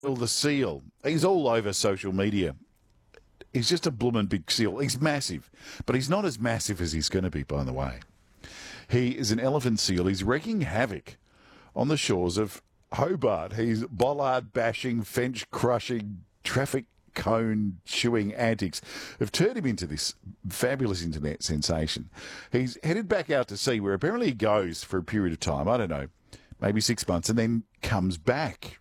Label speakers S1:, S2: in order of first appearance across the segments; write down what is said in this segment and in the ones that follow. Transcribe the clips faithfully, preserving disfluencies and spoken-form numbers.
S1: the seal. He's all over social media. He's just a bloomin' big seal. He's massive, but he's not as massive as he's going to be, by the way. He is an elephant seal. He's wreaking havoc on the shores of Hobart. He's bollard bashing, fence crushing, traffic cone chewing antics have turned him into this fabulous internet sensation. He's headed back out to sea, where apparently he goes for a period of time, I don't know, maybe six months, and then comes back.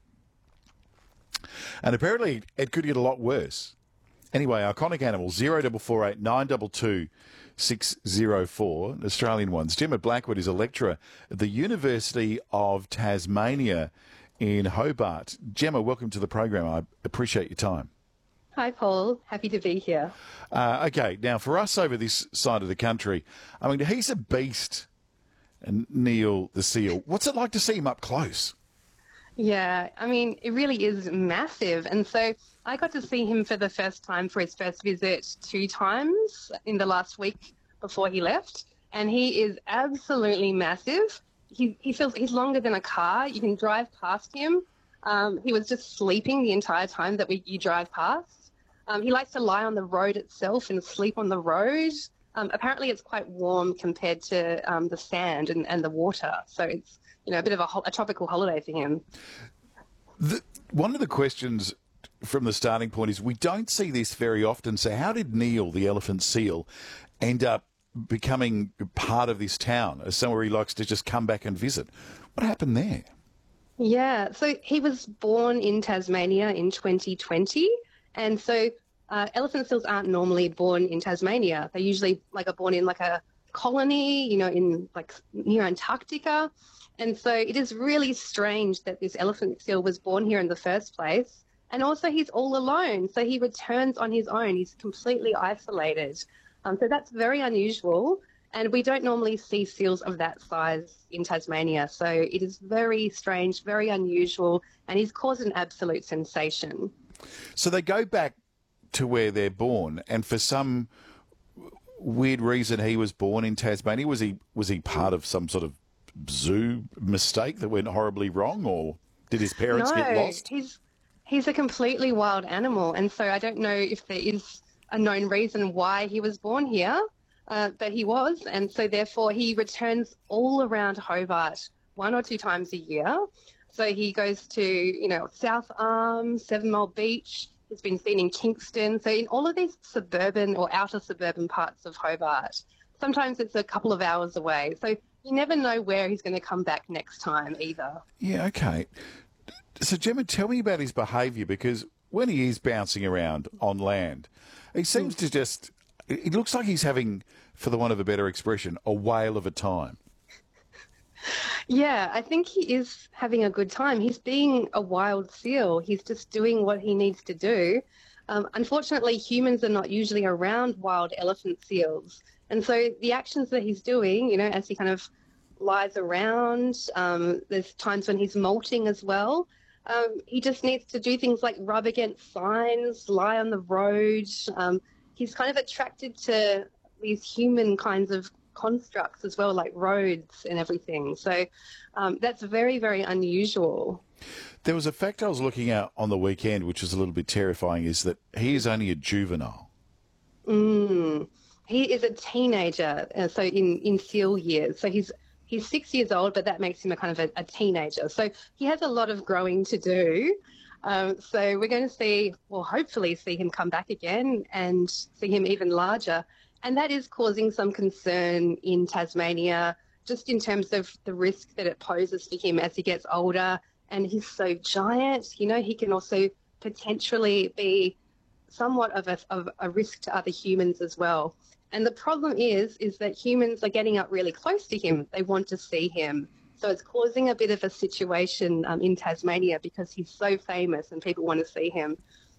S1: And apparently it could get a lot worse. Anyway, iconic animals, zero double four eight nine two two six zero four, Australian ones. Gemma Blackwood is a lecturer at the University of Tasmania in Hobart. Gemma, welcome to the program. I appreciate your time.
S2: Hi, Paul. Happy to be here.
S1: Uh, okay, now for us over this side of the country, I mean, he's a beast, and Neil the seal. What's it like to see him up close?
S2: Yeah, I mean, it really is massive. And so I got to see him for the first time for his first visit two times in the last week before he left. And he is absolutely massive. He, he feels he's longer than a car. You can drive past him. Um, he was just sleeping the entire time that we, you drive past. Um, he likes to lie on the road itself and sleep on the road. Um, apparently it's quite warm compared to um, the sand and, and the water. So it's, you know, a bit of a, ho- a tropical holiday for him.
S1: The, one of the questions from the starting point is we don't see this very often. So how did Neil, the elephant seal, end up becoming part of this town as somewhere he likes to just come back and visit? What happened there?
S2: Yeah, so he was born in Tasmania in twenty twenty. And so uh, elephant seals aren't normally born in Tasmania. They usually like are born in like a colony, you know, in like near Antarctica. And so it is really strange that this elephant seal was born here in the first place. And also he's all alone. So he returns on his own. He's completely isolated. Um, so that's very unusual. And we don't normally see seals of that size in Tasmania. So it is very strange, very unusual, and he's caused an absolute sensation.
S1: So they go back to where they're born, and for some weird reason he was born in Tasmania. Was he was he part of some sort of zoo mistake that went horribly wrong, or did his parents
S2: no,
S1: get lost?
S2: he's he's a completely wild animal, and so I don't know if there is a known reason why he was born here, uh, but he was, and so therefore he returns all around Hobart one or two times a year. So he goes to, you know, South Arm, Seven Mile Beach. He's been seen in Kingston. So in all of these suburban or outer suburban parts of Hobart, sometimes it's a couple of hours away. So you never know where he's going to come back next time either.
S1: Yeah, okay. So, Gemma, tell me about his behaviour, because when he is bouncing around on land, he seems to just, it looks like he's having, for the want of a better expression, a whale of a time.
S2: Yeah, I think he is having a good time. He's being a wild seal. He's just doing what he needs to do. Um, unfortunately, humans are not usually around wild elephant seals. And so the actions that he's doing, you know, as he kind of lies around, um, there's times when he's molting as well. Um, he just needs to do things like rub against signs, lie on the road. Um, he's kind of attracted to these human kinds of constructs as well, like roads and everything. So um, that's very, very unusual.
S1: There was a fact I was looking at on the weekend, which was a little bit terrifying, is that he is only a juvenile.
S2: Mm. He is a teenager, uh, so in, in seal years. So he's he's six years old, but that makes him a kind of a, a teenager. So he has a lot of growing to do. Um, so we're going to see, well, hopefully see him come back again and see him even larger. And that is causing some concern in Tasmania, just in terms of the risk that it poses for him as he gets older. And he's so giant, you know, he can also potentially be somewhat of a, of a risk to other humans as well. And the problem is, is that humans are getting up really close to him. They want to see him. So it's causing a bit of a situation um, in Tasmania because he's so famous and people want to see him.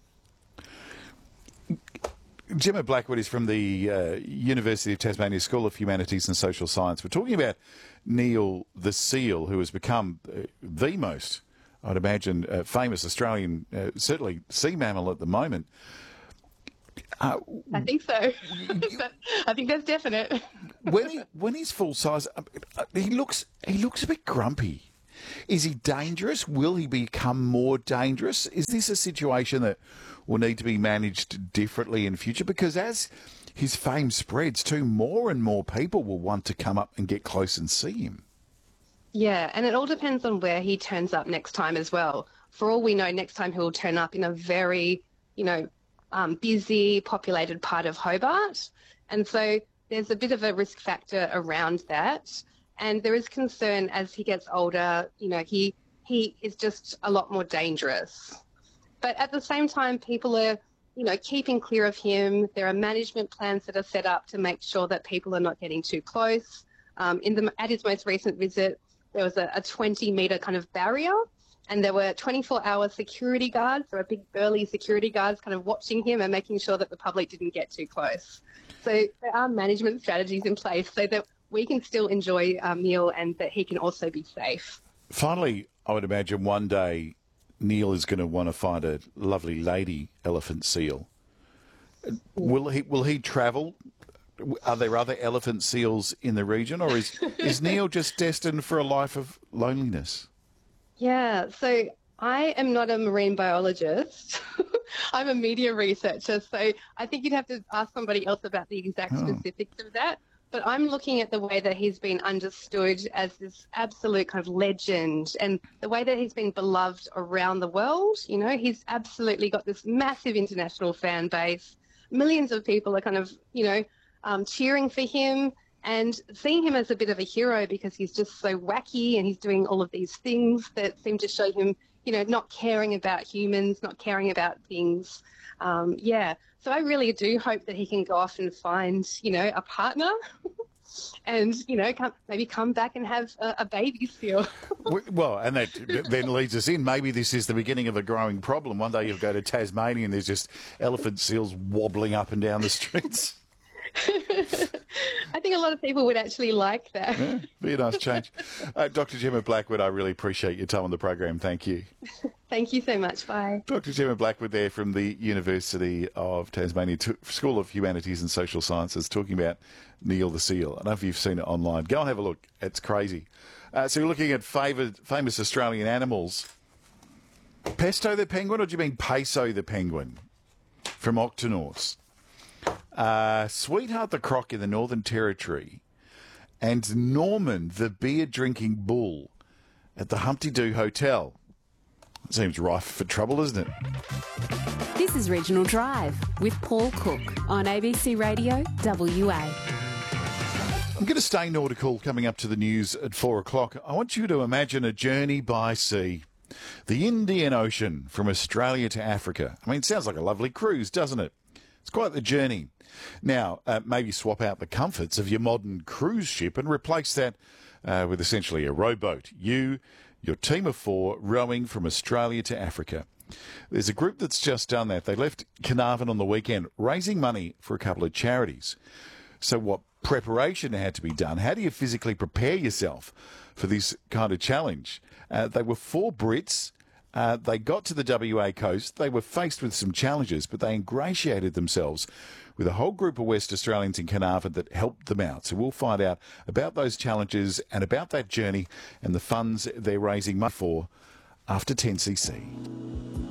S1: Gemma Blackwood is from the uh, University of Tasmania School of Humanities and Social Science. We're talking about Neil the seal, who has become uh, the most, I'd imagine, uh, famous Australian, uh, certainly sea mammal at the moment. Uh,
S2: I think so. I think that's definite.
S1: when he when he's full size, uh, he looks he looks a bit grumpy. Is he dangerous? Will he become more dangerous? Is this a situation that will need to be managed differently in future? Because as his fame spreads too, more and more people will want to come up and get close and see him.
S2: Yeah, and it all depends on where he turns up next time as well. For all we know, next time he'll turn up in a very, you know, um, busy, populated part of Hobart. And so there's a bit of a risk factor around that. And there is concern as he gets older, you know, he he is just a lot more dangerous. But at the same time, people are, you know, keeping clear of him. There are management plans that are set up to make sure that people are not getting too close. Um, in the, at his most recent visit, there was a, a twenty metre kind of barrier, and there were twenty-four hour security guards, there were big burly security guards kind of watching him and making sure that the public didn't get too close. So there are management strategies in place so that we can still enjoy our meal and that he can also be safe.
S1: Finally, I would imagine one day Neil is going to want to find a lovely lady elephant seal. Will he? Will he travel? Are there other elephant seals in the region, or is is Neil just destined for a life of loneliness?
S2: Yeah, so I am not a marine biologist. I'm a media researcher, so I think you'd have to ask somebody else about the exact
S1: Oh.
S2: specifics of that. But I'm looking at the way that he's been understood as this absolute kind of legend and the way that he's been beloved around the world. You know, he's absolutely got this massive international fan base. Millions of people are kind of, you know, um, cheering for him and seeing him as a bit of a hero because he's just so wacky and he's doing all of these things that seem to show him, you know, not caring about humans, not caring about things. Um, yeah. So I really do hope that he can go off and find, you know, a partner and, you know, come, maybe come back and have a, a baby seal.
S1: Well, and that then leads us in. Maybe this is the beginning of a growing problem. One day you'll go to Tasmania and there's just elephant seals wobbling up and down the streets.
S2: I think a lot of people would actually like that.
S1: Yeah, be a nice change. Uh, Doctor Gemma Blackwood, I really appreciate your time on the program. Thank you.
S2: Thank you so much. Bye.
S1: Doctor Gemma Blackwood there from the University of Tasmania T- School of Humanities and Social Sciences talking about Neil the seal. I don't know if you've seen it online. Go and have a look. It's crazy. Uh, so you're looking at favoured, famous Australian animals. Pesto the penguin, or do you mean Peso the penguin from Octonauts? Uh, Sweetheart the croc in the Northern Territory and Norman the beer-drinking bull at the Humpty Doo Hotel. Seems rife for trouble, isn't it?
S3: This is Regional Drive with Paul Cook on A B C Radio W A.
S1: I'm going to stay nautical coming up to the news at four o'clock. I want you to imagine a journey by sea. The Indian Ocean from Australia to Africa. I mean, it sounds like a lovely cruise, doesn't it? It's quite the journey. Now, uh, maybe swap out the comforts of your modern cruise ship and replace that uh, with essentially a rowboat. You, your team of four, rowing from Australia to Africa. There's a group that's just done that. They left Carnarvon on the weekend, raising money for a couple of charities. So what preparation had to be done? How do you physically prepare yourself for this kind of challenge? Uh, they were four Brits. Uh, they got to the W A coast. They were faced with some challenges, but they ingratiated themselves with a whole group of West Australians in Carnarvon that helped them out. So we'll find out about those challenges and about that journey and the funds they're raising money for after ten C C.